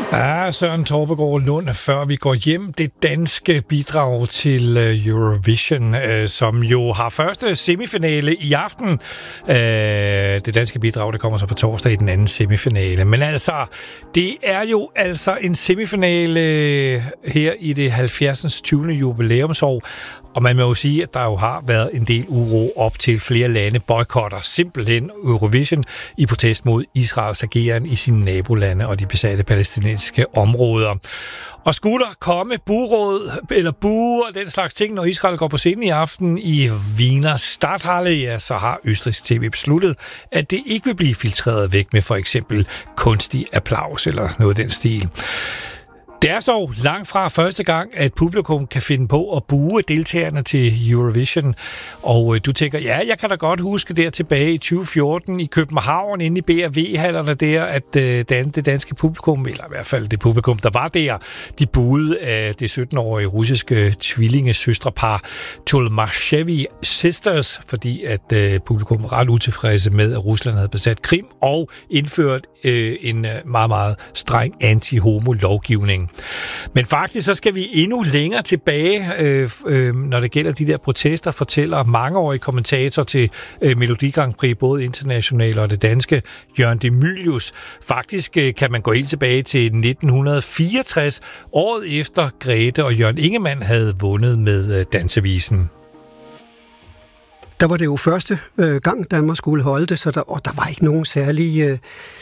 Ja, Søren Torpegaard Lund, før vi går hjem. Det danske bidrag til Eurovision, som jo har første semifinale i aften. Det danske bidrag, det kommer så på torsdag i den anden semifinale. Men altså, det er jo altså en semifinale her i det 70. 20. jubilæumsår. Og man må jo sige, at der jo har været en del uro op til flere lande boykotter simpelthen Eurovision i protest mod Israels ageren i sine nabolande og de besatte palæstinensiske områder. Og skulle der komme bueråd eller bue og den slags ting, når Israel går på scenen i aften i Wiener Stadthalle, ja, så har Østrigs TV besluttet, at det ikke vil blive filtreret væk med for eksempel kunstig applaus eller noget af den stil. Det er så langt fra første gang, at publikum kan finde på at bue deltagerne til Eurovision. Og du tænker, ja, jeg kan da godt huske der tilbage i 2014 i København, inde i BRV-hallerne der, at det danske publikum, eller i hvert fald det publikum, der var der, de buede af det 17-årige russiske tvillingesøstrepar Tolmashevi Sisters, fordi at publikum var ret utilfredse med, at Rusland havde besat Krim og indført en meget, meget streng anti-homo-lovgivning. Men faktisk så skal vi endnu længere tilbage, når det gælder de der protester, fortæller mangeårige kommentator til Melodi Grand Prix, både internationale og det danske, Jørgen de Mylius. Faktisk kan man gå helt tilbage til 1964, året efter Grete og Jørgen Ingemann havde vundet med dansevisen. Der var det jo første gang, Danmark skulle holde det, så der var ikke nogen særlige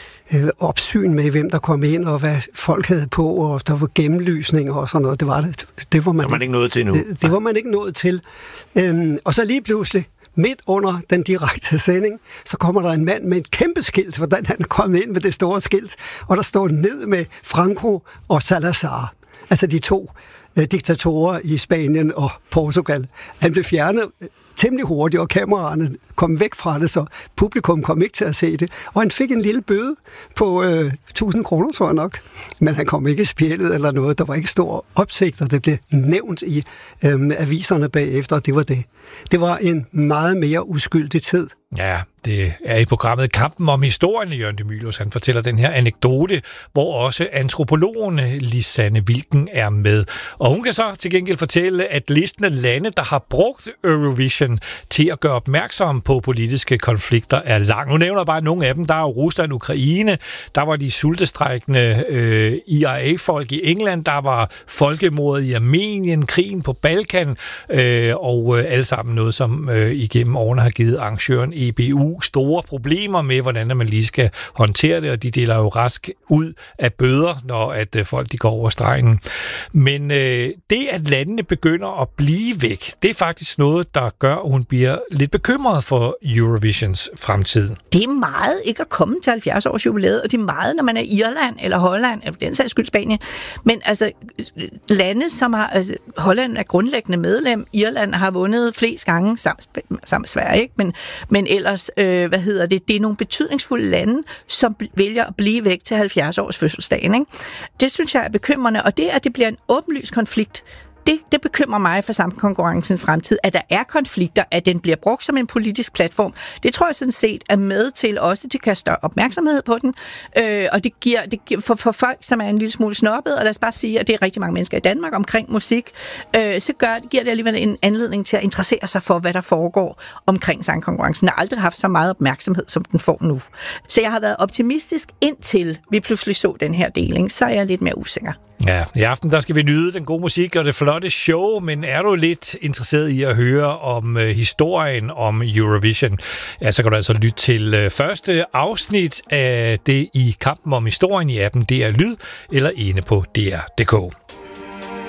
opsyn med, hvem der kom ind, og hvad folk havde på, og der var gennemlysninger og sådan noget. Det var man ikke nået til nu. Det var man ikke nået til. Og så lige pludselig, midt under den direkte sending, så kommer der en mand med et kæmpe skilt, hvordan han er kommet ind med det store skilt, og der står ned med Franco og Salazar. Altså de to diktatorer i Spanien og Portugal. Han blev fjernet temmelig hurtigt, og kameraerne kom væk fra det, så publikum kom ikke til at se det. Og han fik en lille bøde på 1.000 kroner, tror jeg nok. Men han kom ikke i spjældet eller noget. Der var ikke stor opsigt, og det blev nævnt i aviserne bagefter, og det var det. Det var en meget mere uskyldig tid. Ja, det er i programmet Kampen om historien, Jørgen de Mylius. Han fortæller den her anekdote, hvor også antropologen Lisanne Wilken er med. Og hun kan så til gengæld fortælle, at listen af lande, der har brugt Eurovision til at gøre opmærksom på politiske konflikter, er lang. Nu nævner jeg bare nogle af dem. Der er jo Rusland, Ukraine, der var de sultestrejkende IRA-folk i England, der var folkemordet i Armenien, krigen på Balkan, og alle sammen noget, som igennem årene har givet arrangøren EBU store problemer med, hvordan man lige skal håndtere det, og de deler jo rask ud af bøder, når at folk de går over stregen. Men det, at landene begynder at blive væk, det er faktisk noget, der gør, at hun bliver lidt bekymret for Eurovisions fremtid. Det er meget ikke at komme til 70 års jubilæet, og det er meget, når man er Irland eller Holland, eller den sags skyld Spanien. Men altså, lande, som har... Altså, Holland er grundlæggende medlem, Irland har vundet flest gange sammen Sverige, ikke? Men ellers, det er nogle betydningsfulde lande, som vælger at blive væk til 70 års fødselsdagen, ikke? Det synes jeg er bekymrende, og det, at det bliver en åbenlys konflikt, det bekymrer mig for samkonkurrencens fremtid, at der er konflikter, at den bliver brugt som en politisk platform. Det tror jeg sådan set er med til også, at de kaster opmærksomhed på den, og det giver for folk, som er en lille smule snobbet, og lad os bare sige, at det er rigtig mange mennesker i Danmark omkring musik, så giver det alligevel en anledning til at interessere sig for, hvad der foregår omkring sangkonkurrencen. Den har aldrig haft så meget opmærksomhed, som den får nu. Så jeg har været optimistisk, indtil vi pludselig så den her deling, så er jeg lidt mere usikker. Ja, i aften der skal vi nyde den gode musik og det flotte show, men er du lidt interesseret i at høre om historien om Eurovision, ja, så kan du altså lytte til første afsnit af det i Kampen om historien i appen DR Lyd eller inde på DR.dk.